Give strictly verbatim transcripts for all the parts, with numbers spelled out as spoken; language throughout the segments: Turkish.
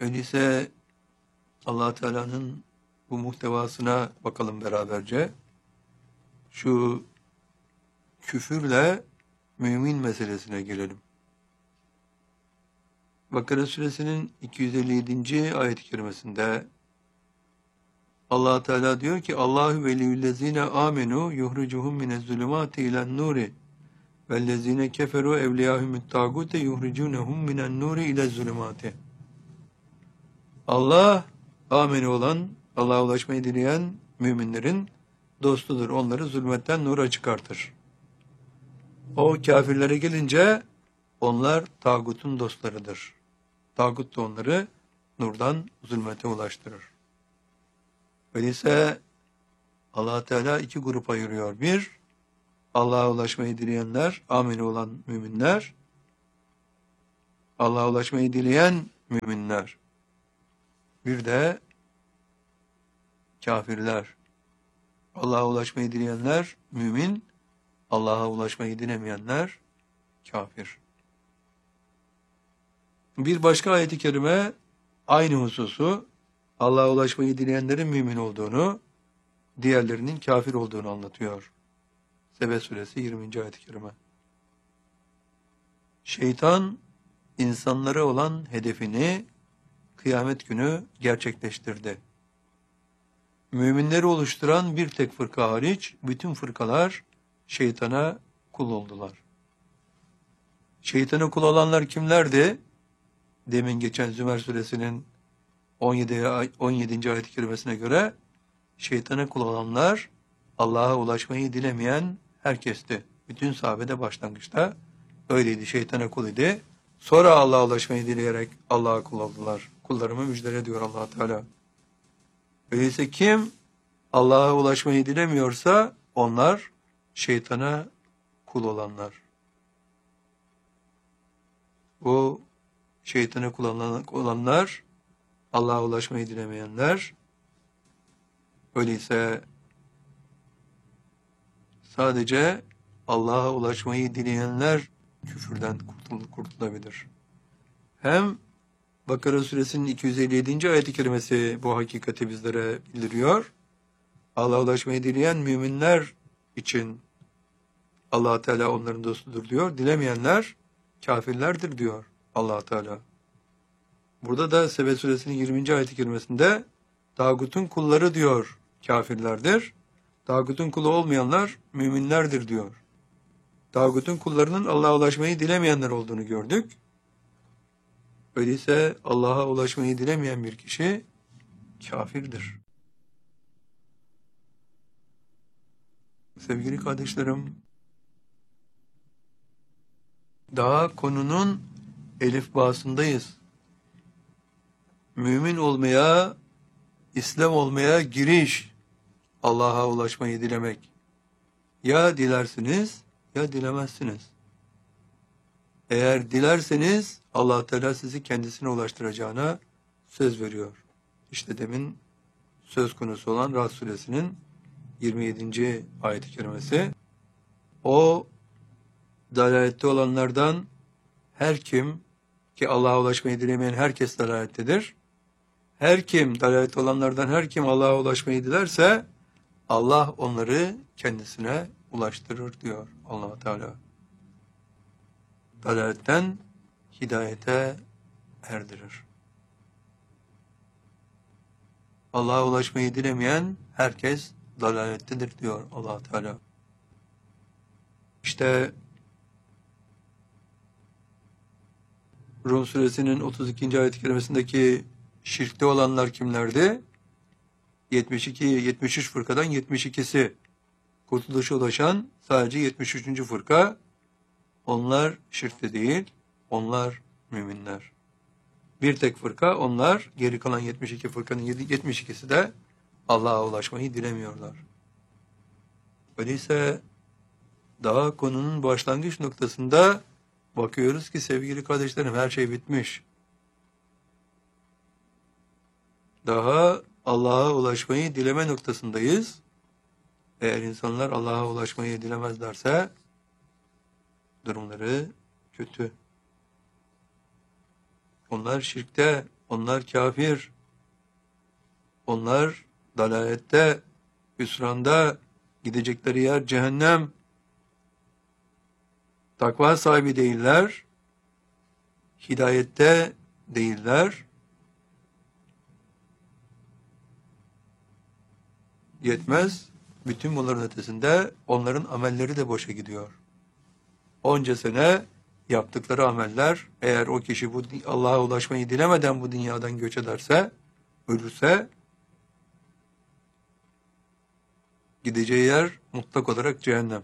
Öyleyse Allah Teala'nın bu muhtevasına bakalım beraberce. Şu küfürle mümin meselesine gelelim. Bakara suresinin iki yüz elli yedinci ayet-i kerimesinde Allah Teala diyor ki Allahu veliyyullezine amenu yuhricuhum minezzulumati ilen nuri vellezine keferu evliyahumut tagute yuhricunhum minen nuri ilezzulumati. Allah amenu olan, Allah'a ulaşmayı dileyen müminlerin dostudur. Onları zulmetten nura çıkartır. O kafirlere gelince onlar tağutun dostlarıdır. Tağut da onları nurdan zulmete ulaştırır. Öyleyse Allah Teala iki grup ayırıyor. Bir, Allah'a ulaşmayı dileyenler, ameni olan müminler. Allah'a ulaşmayı dileyen müminler. Bir de kafirler. Allah'a ulaşmayı dileyenler mümin, Allah'a ulaşmayı dilemeyenler kafir. Bir başka ayet-i kerime aynı hususu Allah'a ulaşmayı dileyenlerin mümin olduğunu, diğerlerinin kafir olduğunu anlatıyor. Sebe suresi yirminci ayet-i kerime. Şeytan insanlara olan hedefini kıyamet günü gerçekleştirdi. Müminleri oluşturan bir tek fırka hariç bütün fırkalar şeytana kul oldular. Şeytana kul olanlar kimlerdi? Demin geçen Zümer suresinin on yedinci ayet-i kerimesine göre şeytana kul olanlar Allah'a ulaşmayı dilemeyen herkesti. Bütün sahabede başlangıçta öyleydi, şeytana kul idi. Sonra Allah'a ulaşmayı dileyerek Allah'a kul oldular. Kullarımı müjdele diyor Allah Teala. Öyleyse kim Allah'a ulaşmayı dilemiyorsa onlar şeytana kul olanlar. Bu şeytana kul olanlar Allah'a ulaşmayı dilemeyenler. Öyleyse sadece Allah'a ulaşmayı dileyenler küfürden kurtul kurtulabilir. Hem Bakara suresinin iki yüz elli yedinci ayet-i kerimesi bu hakikati bizlere bildiriyor. Allah'a ulaşmayı dileyen müminler için Allah Teala onların dostudur diyor. Dilemeyenler kafirlerdir diyor Allah Teala. Burada da Sebe suresinin yirminci ayet-i kerimesinde tağutun kulları diyor kafirlerdir. Tağutun kulu olmayanlar müminlerdir diyor. Tağutun kullarının Allah'a ulaşmayı dilemeyenler olduğunu gördük. Öyleyse Allah'a ulaşmayı dilemeyen bir kişi kafirdir. Sevgili kardeşlerim, daha konunun elifbasındayız. Mümin olmaya, İslam olmaya giriş, Allah'a ulaşmayı dilemek. Ya dilersiniz, ya dilemezsiniz. Eğer dilerseniz Allah Teala sizi kendisine ulaştıracağına söz veriyor. İşte demin söz konusu olan Ra'd suresinin yirmi yedinci ayet-i kerimesi. O dalalette olanlardan her kim ki Allah'a ulaşmayı dilemeyen herkes dalalettedir. Her kim dalalette olanlardan her kim Allah'a ulaşmayı dilerse Allah onları kendisine ulaştırır diyor Allah Teala. Dalaletten hidayete erdirir. Allah'a ulaşmayı dilemeyen herkes dalalettedir diyor Allah Teala. İşte Rum suresinin otuz ikinci ayet-i kerimesindeki şirkte olanlar kimlerdi? yetmiş iki yetmiş üç fırkadan yetmiş ikisi kurtuluşa ulaşan sadece yetmiş üçüncü fırka. Onlar şirkte değil, onlar müminler. Bir tek fırka, onlar geri kalan yetmiş iki fırkanın yetmiş ikisi de Allah'a ulaşmayı dilemiyorlar. Öyleyse daha konunun başlangıç noktasında bakıyoruz ki sevgili kardeşlerim her şey bitmiş. Daha Allah'a ulaşmayı dileme noktasındayız. Eğer insanlar Allah'a ulaşmayı dilemezlerse durumları kötü. Onlar şirkte Onlar kafir. Onlar dalalette, hüsranda, gidecekleri yer cehennem. Takva sahibi değiller. Hidayette değiller. Yetmez. Bütün bunların ötesinde onların amelleri de boşa gidiyor. Onca sene yaptıkları ameller, eğer o kişi bu Allah'a ulaşmayı dilemeden bu dünyadan göç ederse, ölürse, gideceği yer mutlak olarak cehennem.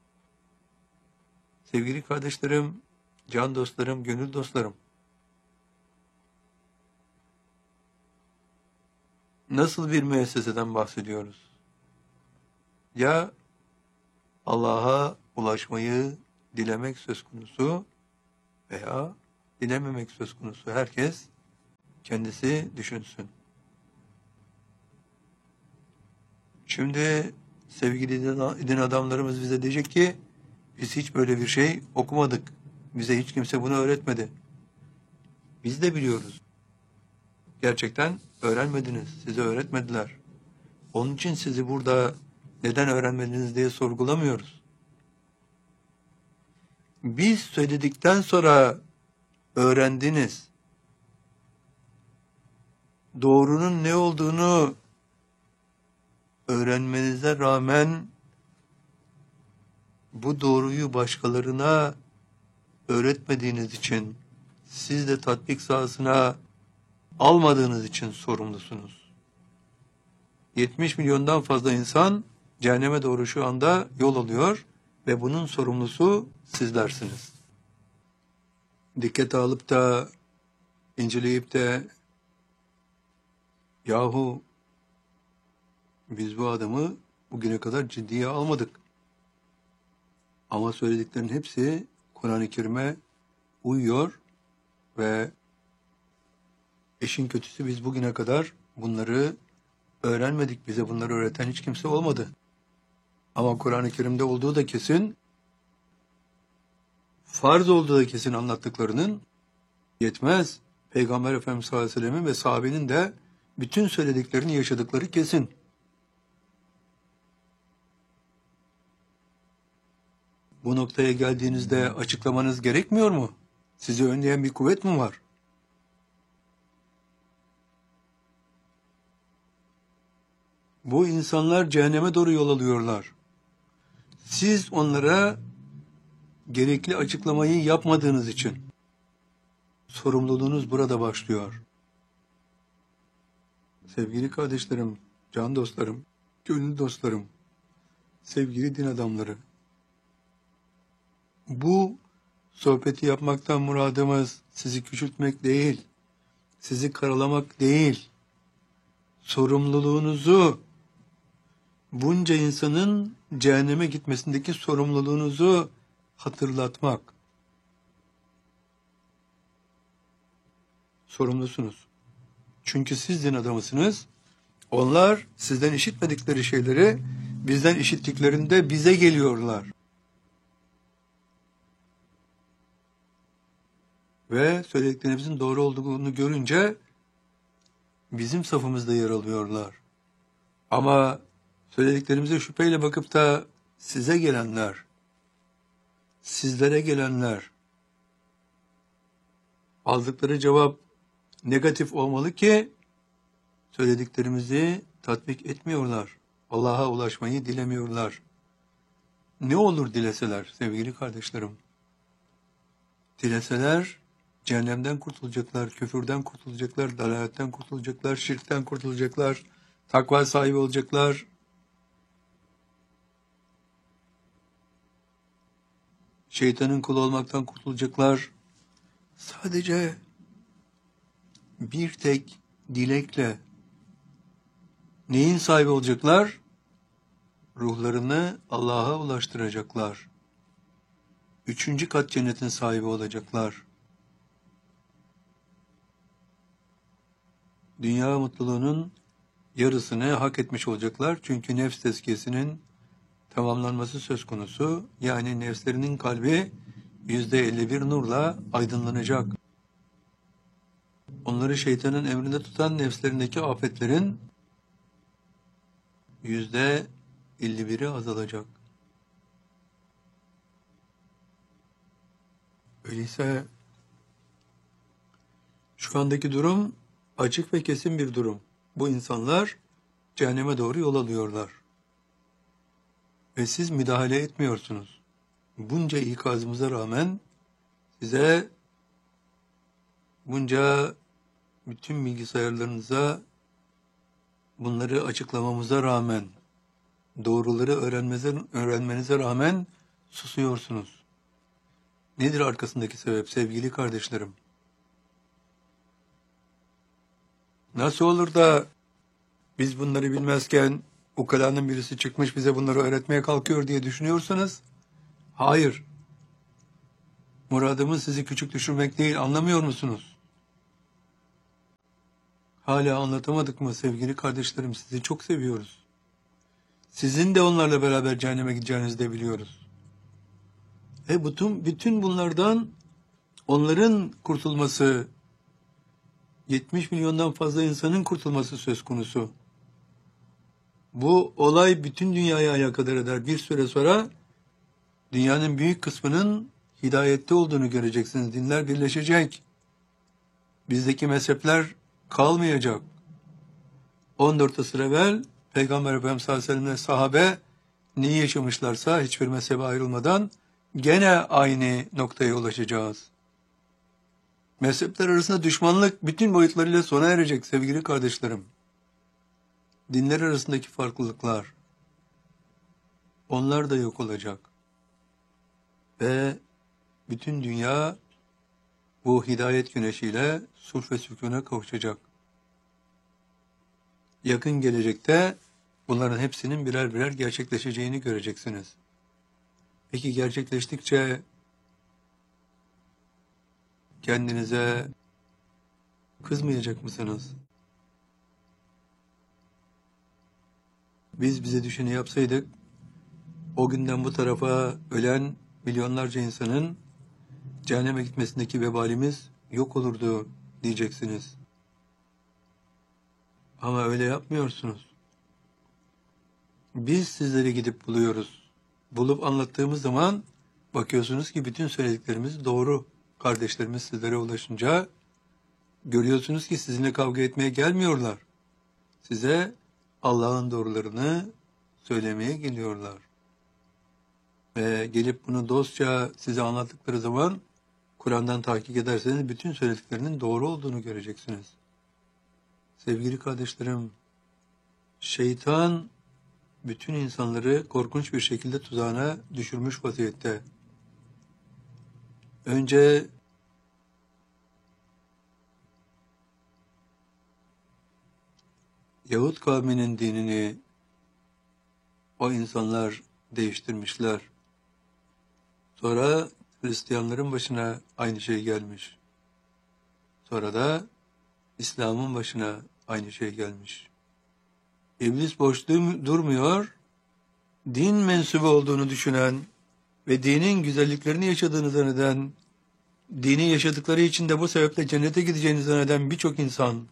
Sevgili kardeşlerim, can dostlarım, gönül dostlarım, nasıl bir müesseseden bahsediyoruz? Ya Allah'a ulaşmayı dilemek söz konusu veya dilememek söz konusu, herkes kendisi düşünsün. Şimdi sevgili din adamlarımız bize diyecek ki, biz hiç böyle bir şey okumadık. Bize hiç kimse bunu öğretmedi. Biz de biliyoruz. Gerçekten öğrenmediniz, size öğretmediler. Onun için sizi burada neden öğrenmediniz diye sorgulamıyoruz. Biz söyledikten sonra öğrendiniz. Doğrunun ne olduğunu öğrenmenize rağmen bu doğruyu başkalarına öğretmediğiniz için, siz de tatbik sahasına almadığınız için sorumlusunuz. yetmiş milyondan fazla insan cehenneme doğru şu anda yol alıyor ve bunun sorumlusu sizlersiniz. Dikkate alıp da, inceleyip de, yahu biz bu adamı bugüne kadar ciddiye almadık. Ama söylediklerinin hepsi Kur'an-ı Kerim'e uyuyor ve işin kötüsü biz bugüne kadar bunları öğrenmedik. Bize bunları öğreten hiç kimse olmadı. Ama Kur'an-ı Kerim'de olduğu da kesin, farz olduğu da kesin anlattıklarının yetmez. Peygamber Efendimiz sallallahu aleyhi ve sellem'in ve sahabenin de bütün söylediklerini yaşadıkları kesin. Bu noktaya geldiğinizde açıklamanız gerekmiyor mu? Sizi önleyen bir kuvvet mi var? Bu insanlar cehenneme doğru yol alıyorlar. Siz onlara gerekli açıklamayı yapmadığınız için sorumluluğunuz burada başlıyor. Sevgili kardeşlerim, can dostlarım, gönül dostlarım, sevgili din adamları, bu sohbeti yapmaktan muradımız sizi küçültmek değil, sizi karalamak değil, sorumluluğunuzu, bunca insanın cehenneme gitmesindeki sorumluluğunuzu hatırlatmak. Sorumlusunuz. Çünkü siz din adamısınız. Onlar sizden işitmedikleri şeyleri bizden işittiklerinde bize geliyorlar. Ve söylediklerimizin doğru olduğunu görünce bizim safımızda yer alıyorlar. Ama söylediklerimize şüpheyle bakıp da size gelenler, sizlere gelenler, aldıkları cevap negatif olmalı ki söylediklerimizi tatbik etmiyorlar. Allah'a ulaşmayı dilemiyorlar. Ne olur dileseler sevgili kardeşlerim? Dileseler cehennemden kurtulacaklar, küfürden kurtulacaklar, dalaletten kurtulacaklar, şirkten kurtulacaklar, takva sahibi olacaklar. Şeytanın kulu olmaktan kurtulacaklar. Sadece bir tek dilekle neyin sahibi olacaklar? Ruhlarını Allah'a ulaştıracaklar. Üçüncü kat cennetin sahibi olacaklar. Dünya mutluluğunun yarısını hak etmiş olacaklar. Çünkü nefs tezkiyesinin tamamlanması söz konusu. Yani nefslerinin kalbi yüzde elli bir nurla aydınlanacak. onları şeytanın emrinde tutan nefslerindeki afetlerin yüzde elli biri azalacak. Öyleyse şu andaki durum açık ve kesin bir durum. Bu insanlar cehenneme doğru yol alıyorlar. Ve siz müdahale etmiyorsunuz. Bunca ikazımıza rağmen size bunca bütün bilgisayarlarınıza bunları açıklamamıza rağmen, doğruları öğrenmenize, öğrenmenize rağmen susuyorsunuz. Nedir arkasındaki sebep sevgili kardeşlerim? Nasıl olur da biz bunları bilmezken ukalanın birisi çıkmış bize bunları öğretmeye kalkıyor diye düşünüyorsanız, hayır. Muradımız sizi küçük düşürmek değil, anlamıyor musunuz? Hala anlatamadık mı sevgili kardeşlerim? Sizi çok seviyoruz. Sizin de onlarla beraber cehenneme gideceğinizi de biliyoruz. E bütün, bütün bunlardan onların kurtulması, yetmiş milyondan fazla insanın kurtulması söz konusu. Bu olay bütün dünyayı alakadar eder. Bir süre sonra dünyanın büyük kısmının hidayette olduğunu göreceksiniz. Dinler birleşecek. Bizdeki mezhepler kalmayacak. on dört asır evvel Peygamber Efendimiz sallallahu aleyhi ve sellem'le sahabe neyi yaşamışlarsa hiçbir mezhebe ayrılmadan gene aynı noktaya ulaşacağız. Mezhepler arasında düşmanlık bütün boyutlarıyla sona erecek sevgili kardeşlerim. Dinler arasındaki farklılıklar, onlar da yok olacak. Ve bütün dünya bu hidayet güneşiyle sulh ve sükûne kavuşacak. Yakın gelecekte bunların hepsinin birer birer gerçekleşeceğini göreceksiniz. Peki gerçekleştikçe kendinize kızmayacak mısınız? Biz bize düşeni yapsaydık, o günden bu tarafa ölen milyonlarca insanın cehenneme gitmesindeki vebalimiz yok olurdu diyeceksiniz. Ama öyle yapmıyorsunuz. Biz sizleri gidip buluyoruz. Bulup anlattığımız zaman bakıyorsunuz ki bütün söylediklerimiz doğru. Kardeşlerimiz sizlere ulaşınca görüyorsunuz ki sizinle kavga etmeye gelmiyorlar. Size Allah'ın doğrularını söylemeye geliyorlar. Ve gelip bunu dostça size anlattıkları zaman Kur'an'dan tahkik ederseniz bütün söylediklerinin doğru olduğunu göreceksiniz. Sevgili kardeşlerim, şeytan bütün insanları korkunç bir şekilde tuzağına düşürmüş vaziyette. Önce Yahud kavminin dinini o insanlar değiştirmişler. Sonra Hristiyanların başına aynı şey gelmiş. Sonra da İslam'ın başına aynı şey gelmiş. İblis boş durmuyor, din mensubu olduğunu düşünen ve dinin güzelliklerini yaşadığını zanneden, dini yaşadıkları için de bu sebeple cennete gideceğini zanneden birçok insan,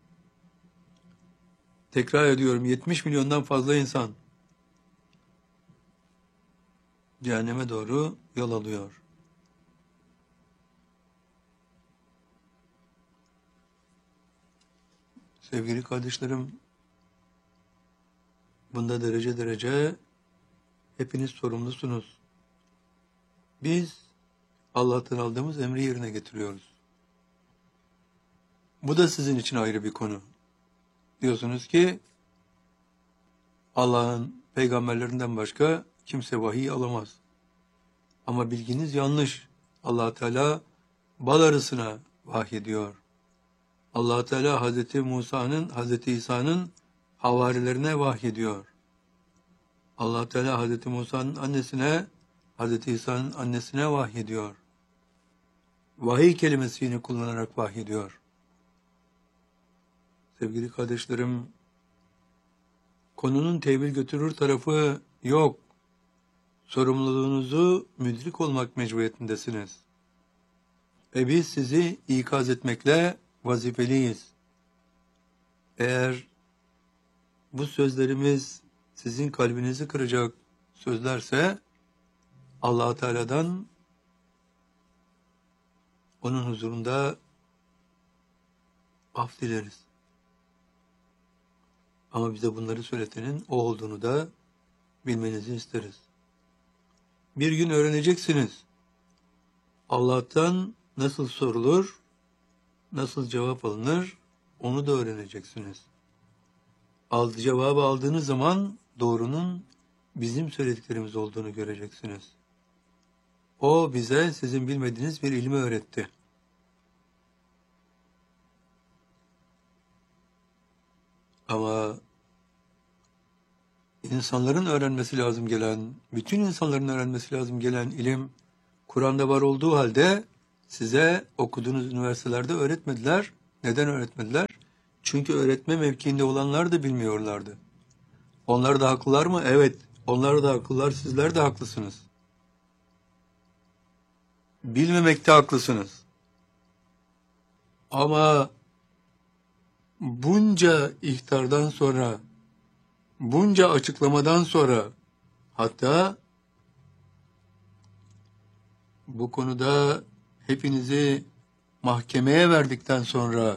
tekrar ediyorum yetmiş milyondan fazla insan, cehenneme doğru yol alıyor. Sevgili kardeşlerim, bunda derece derece hepiniz sorumlusunuz. Biz Allah'tan aldığımız emri yerine getiriyoruz. Bu da sizin için ayrı bir konu. Diyorsunuz ki Allah'ın peygamberlerinden başka kimse vahiy alamaz. Ama bilginiz yanlış. Allah Teala bal arısına vahyediyor. Allah Teala Hazreti Musa'nın, Hazreti İsa'nın havarilerine vahyediyor. Allah Teala Hazreti Musa'nın annesine, Hazreti İsa'nın annesine vahyediyor. Vahiy kelimesini kullanarak vahyediyor. Sevgili kardeşlerim, konunun tevil götürür tarafı yok. Sorumluluğunuzu müdrik olmak mecburiyetindesiniz. Ve biz sizi ikaz etmekle vazifeliyiz. Eğer bu sözlerimiz sizin kalbinizi kıracak sözlerse Allah-u Teala'dan onun huzurunda af dileriz. Ama bize bunları söyletenin o olduğunu da bilmenizi isteriz. Bir gün öğreneceksiniz. Allah'tan nasıl sorulur, nasıl cevap alınır, onu da öğreneceksiniz. Aldı, cevabı aldığınız zaman doğrunun bizim söylediklerimiz olduğunu göreceksiniz. O bize sizin bilmediğiniz bir ilmi öğretti. Ama insanların öğrenmesi lazım gelen, bütün insanların öğrenmesi lazım gelen ilim, Kur'an'da var olduğu halde size okuduğunuz üniversitelerde öğretmediler. Neden öğretmediler? Çünkü öğretme mevkiinde olanlar da bilmiyorlardı. Onlar da haklılar mı? Evet. Onlar da haklılar, sizler de haklısınız. Bilmemekte haklısınız. Ama bunca ihtardan sonra, bunca açıklamadan sonra, hatta bu konuda hepinizi mahkemeye verdikten sonra,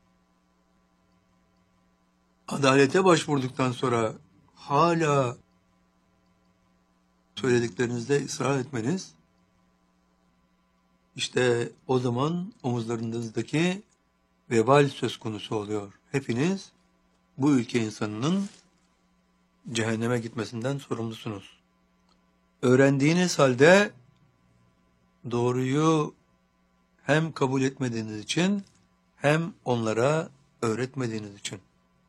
adalete başvurduktan sonra hala söylediklerinizde ısrar etmeniz, işte o zaman omuzlarınızdaki vebal söz konusu oluyor. Hepiniz bu ülke insanının cehenneme gitmesinden sorumlusunuz. Öğrendiğiniz halde doğruyu hem kabul etmediğiniz için hem onlara öğretmediğiniz için.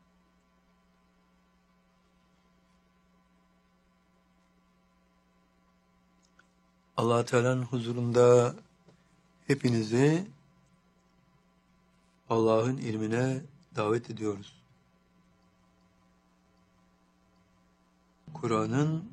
Allah Teala'nın huzurunda hepinizi Allah'ın ilmine davet ediyoruz. Kur'an'ın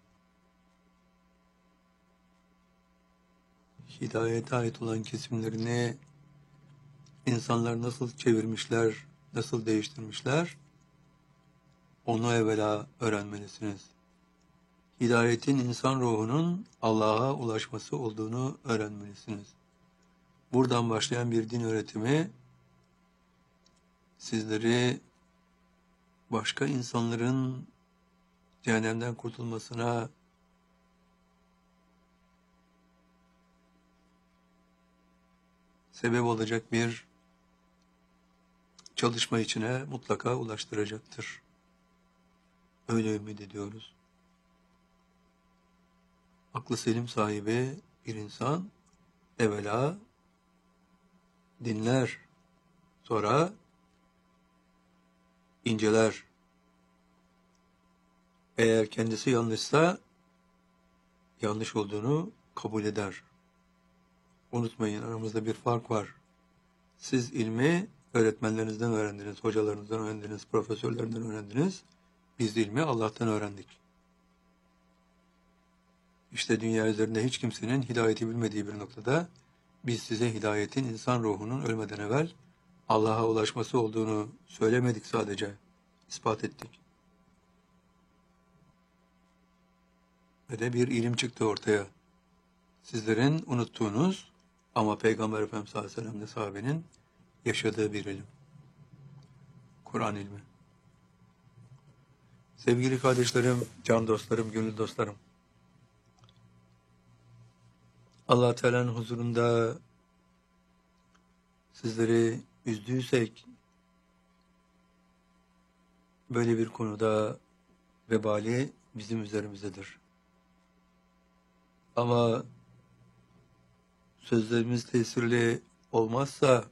hidayete ait olan kesimlerini insanlar nasıl çevirmişler, nasıl değiştirmişler, onu evvela öğrenmelisiniz. Hidayetin insan ruhunun Allah'a ulaşması olduğunu öğrenmelisiniz. Buradan başlayan bir din öğretimi sizleri başka insanların cehennemden kurtulmasına sebep olacak bir çalışma içine mutlaka ulaştıracaktır. Öyle ümit ediyoruz. Aklı selim sahibi bir insan evvela dinler, sonra inceler. Eğer kendisi yanlışsa yanlış olduğunu kabul eder. Unutmayın, aramızda bir fark var. Siz ilmi öğretmenlerinizden öğrendiniz, hocalarınızdan öğrendiniz, profesörlerinden öğrendiniz. Biz ilmi Allah'tan öğrendik. İşte dünya üzerinde hiç kimsenin hidayeti bilmediği bir noktada biz size hidayetin insan ruhunun ölmeden evvel Allah'a ulaşması olduğunu söylemedik sadece, ispat ettik. Ve de bir ilim çıktı ortaya. Sizlerin unuttuğunuz ama Peygamber Efendimiz sallallahu aleyhi ve sellem'le sahabenin yaşadığı bir ilim. Kur'an ilmi. Sevgili kardeşlerim, can dostlarım, gönül dostlarım. Allah Teala'nın huzurunda sizleri üzdüysek böyle bir konuda vebali bizim üzerimizdedir. Ama sözlerimiz tesirli olmazsa,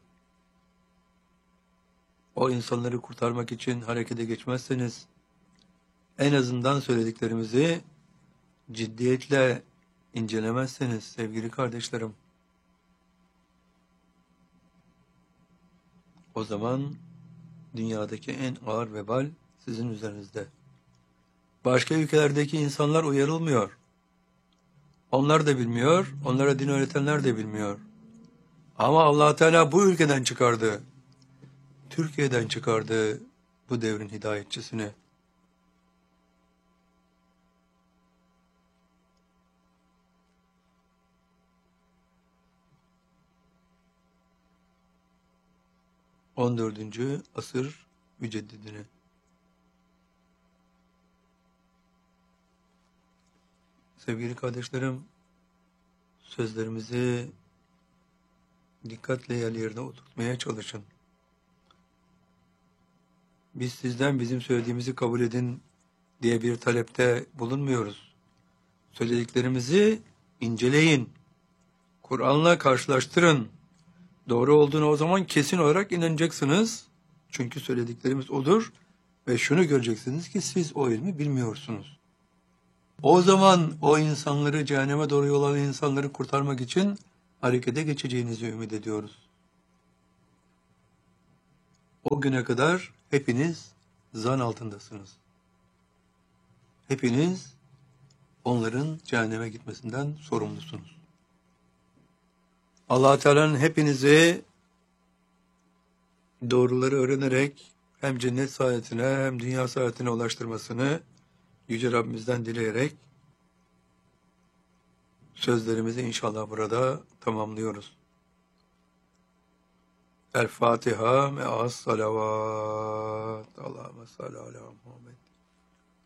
o insanları kurtarmak için harekete geçmezseniz, en azından söylediklerimizi ciddiyetle incelemezseniz sevgili kardeşlerim, o zaman dünyadaki en ağır vebal sizin üzerinizde. Başka ülkelerdeki insanlar uyarılmıyor. Onlar da bilmiyor, onlara din öğretenler de bilmiyor. Ama Allah Teala bu ülkeden çıkardı. Türkiye'den çıkardı bu devrin hidayetçisini. on dördüncü asır müceddidini. Sevgili kardeşlerim, sözlerimizi dikkatle yerli yerine oturtmaya çalışın. Biz sizden bizim söylediğimizi kabul edin diye bir talepte bulunmuyoruz. Söylediklerimizi inceleyin. Kur'an'la karşılaştırın. Doğru olduğunu o zaman kesin olarak inanacaksınız. Çünkü söylediklerimiz odur. Ve şunu göreceksiniz ki siz o ilmi bilmiyorsunuz. O zaman o insanları, cehenneme doğru yol alan insanları kurtarmak için harekete geçeceğinizi ümit ediyoruz. O güne kadar hepiniz zan altındasınız. Hepiniz onların cehenneme gitmesinden sorumlusunuz. Allah Teala'nın hepinizi doğruları öğrenerek hem cennet saadetine hem dünya saadetine ulaştırmasını Yüce Rabbimizden dileyerek sözlerimizi inşallah burada tamamlıyoruz. El Fatiha me'as salavat. Allahümme salli ala Muhammed.